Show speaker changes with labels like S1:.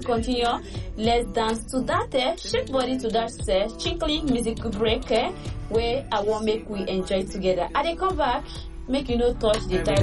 S1: continue, let's dance to that, shake body to that, chinkling musical break, where I want make we enjoy together. I dey come back, make you no touch the time.